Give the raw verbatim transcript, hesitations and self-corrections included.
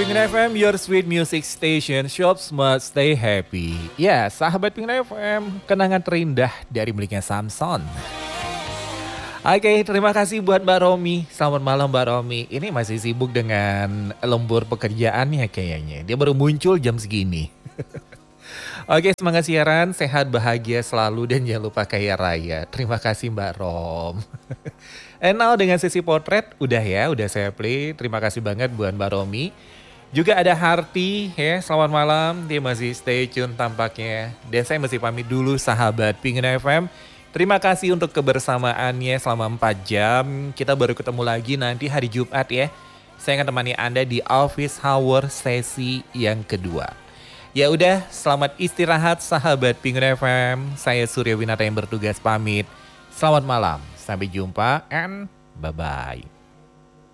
Pengen F M, your sweet music station, shop smart, stay happy. Ya, sahabat Pengen F M, kenangan terindah dari miliknya Samson. Oke, terima kasih buat Mbak Romi. Selamat malam Mbak Romi. Ini masih sibuk dengan lembur pekerjaannya kayaknya. Dia baru muncul jam segini. Oke, semangat siaran, sehat, bahagia selalu, dan jangan lupa kaya raya. Terima kasih Mbak Rom. And now dengan sesi potret, udah ya, udah saya play. Terima kasih banget buat Mbak Romi. Juga ada Harti, ya, selamat malam. Dia masih stay tune tampaknya. Dan saya masih pamit dulu sahabat Pengen F M. Terima kasih untuk kebersamaannya selama empat jam. Kita baru ketemu lagi nanti hari Jumat ya. Saya akan temani Anda di office hour sesi yang kedua. Ya udah, selamat istirahat sahabat Pengen F M. Saya Surya Winata yang bertugas pamit. Selamat malam, sampai jumpa and bye-bye.